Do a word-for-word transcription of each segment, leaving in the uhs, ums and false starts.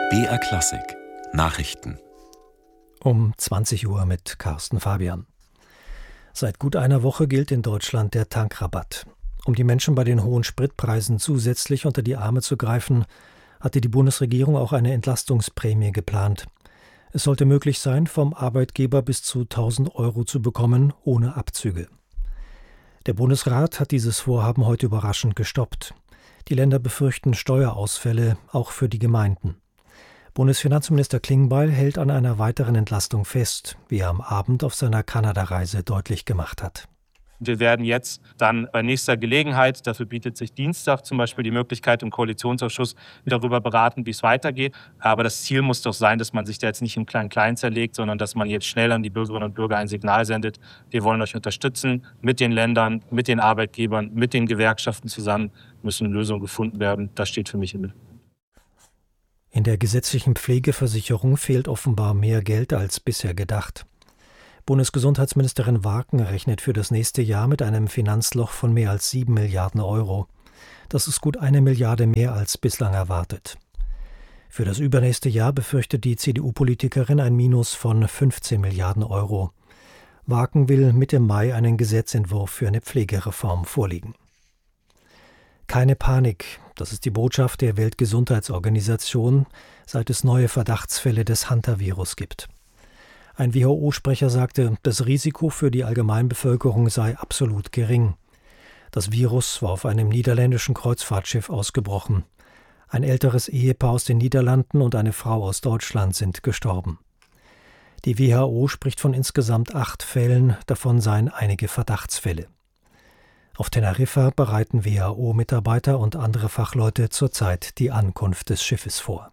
B R Klassik Nachrichten um zwanzig Uhr mit Carsten Fabian. Seit gut einer Woche gilt in Deutschland der Tankrabatt. Um die Menschen bei den hohen Spritpreisen zusätzlich unter die Arme zu greifen, hatte die Bundesregierung auch eine Entlastungsprämie geplant. Es sollte möglich sein, vom Arbeitgeber bis zu tausend Euro zu bekommen, ohne Abzüge. Der Bundesrat hat dieses Vorhaben heute überraschend gestoppt. Die Länder befürchten Steuerausfälle, auch für die Gemeinden. Bundesfinanzminister Klingbeil hält an einer weiteren Entlastung fest, wie er am Abend auf seiner Kanada-Reise deutlich gemacht hat. Wir werden jetzt dann bei nächster Gelegenheit, dafür bietet sich Dienstag zum Beispiel die Möglichkeit im Koalitionsausschuss, darüber beraten, wie es weitergeht. Aber das Ziel muss doch sein, dass man sich da jetzt nicht im Klein-Klein zerlegt, sondern dass man jetzt schnell an die Bürgerinnen und Bürger ein Signal sendet. Wir wollen euch unterstützen, mit den Ländern, mit den Arbeitgebern, mit den Gewerkschaften zusammen müssen Lösungen gefunden werden. Das steht für mich im Mittelpunkt. In der gesetzlichen Pflegeversicherung fehlt offenbar mehr Geld als bisher gedacht. Bundesgesundheitsministerin Warken rechnet für das nächste Jahr mit einem Finanzloch von mehr als sieben Milliarden Euro. Das ist gut eine Milliarde mehr als bislang erwartet. Für das übernächste Jahr befürchtet die C D U-Politikerin ein Minus von fünfzehn Milliarden Euro. Warken will Mitte Mai einen Gesetzentwurf für eine Pflegereform vorlegen. Keine Panik, das ist die Botschaft der Weltgesundheitsorganisation, seit es neue Verdachtsfälle des Hantavirus gibt. Ein W H O-Sprecher sagte, das Risiko für die Allgemeinbevölkerung sei absolut gering. Das Virus war auf einem niederländischen Kreuzfahrtschiff ausgebrochen. Ein älteres Ehepaar aus den Niederlanden und eine Frau aus Deutschland sind gestorben. Die W H O spricht von insgesamt acht Fällen, davon seien einige Verdachtsfälle. Auf Teneriffa bereiten W H O-Mitarbeiter und andere Fachleute zurzeit die Ankunft des Schiffes vor.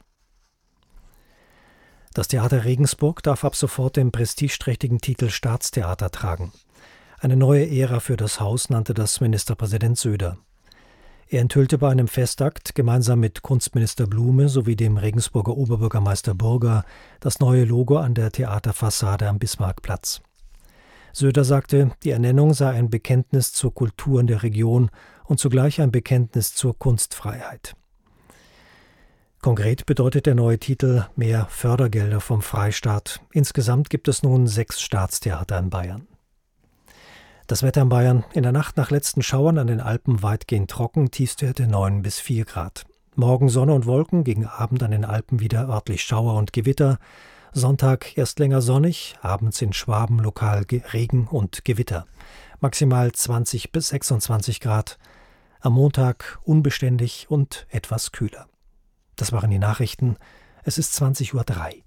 Das Theater Regensburg darf ab sofort den prestigeträchtigen Titel Staatstheater tragen. Eine neue Ära für das Haus nannte das Ministerpräsident Söder. Er enthüllte bei einem Festakt gemeinsam mit Kunstminister Blume sowie dem Regensburger Oberbürgermeister Burger das neue Logo an der Theaterfassade am Bismarckplatz. Söder sagte, die Ernennung sei ein Bekenntnis zur Kultur in der Region und zugleich ein Bekenntnis zur Kunstfreiheit. Konkret bedeutet der neue Titel mehr Fördergelder vom Freistaat. Insgesamt gibt es nun sechs Staatstheater in Bayern. Das Wetter in Bayern: in der Nacht nach letzten Schauern an den Alpen weitgehend trocken, Tiefstwerte neun bis vier Grad. Morgen Sonne und Wolken, gegen Abend an den Alpen wieder örtlich Schauer und Gewitter. Sonntag erst länger sonnig, abends in Schwaben lokal Regen und Gewitter. Maximal zwanzig bis sechsundzwanzig Grad. Am Montag unbeständig und etwas kühler. Das waren die Nachrichten. Es ist zwanzig Uhr drei.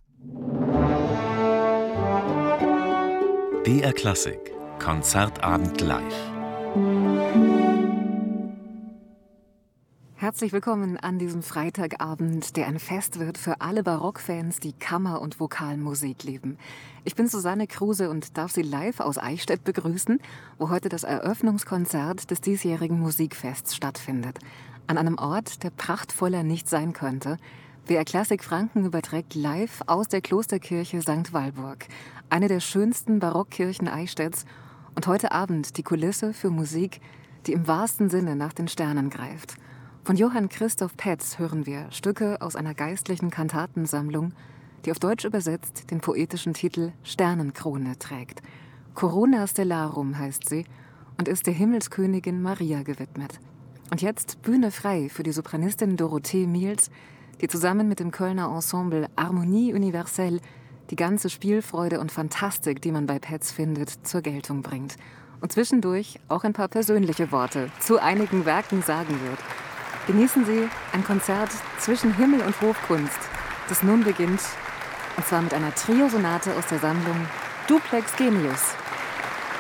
B R Klassik Konzertabend live. Herzlich willkommen an diesem Freitagabend, der ein Fest wird für alle Barockfans, die Kammer- und Vokalmusik lieben. Ich bin Susanne Kruse und darf Sie live aus Eichstätt begrüßen, wo heute das Eröffnungskonzert des diesjährigen Musikfests stattfindet. An einem Ort, der prachtvoller nicht sein könnte. B R Klassik Franken überträgt live aus der Klosterkirche Sankt Walburg, eine der schönsten Barockkirchen Eichstätts, und heute Abend die Kulisse für Musik, die im wahrsten Sinne nach den Sternen greift. Von Johann Christoph Petz hören wir Stücke aus einer geistlichen Kantatensammlung, die auf Deutsch übersetzt den poetischen Titel Sternenkrone trägt. Corona Stellarum heißt sie und ist der Himmelskönigin Maria gewidmet. Und jetzt Bühne frei für die Sopranistin Dorothee Miels, die zusammen mit dem Kölner Ensemble Harmonie Universelle die ganze Spielfreude und Fantastik, die man bei Petz findet, zur Geltung bringt. Und zwischendurch auch ein paar persönliche Worte zu einigen Werken sagen wird. Genießen Sie ein Konzert zwischen Himmel und Hofkunst, das nun beginnt, und zwar mit einer Trio-Sonate aus der Sammlung Duplex Genius.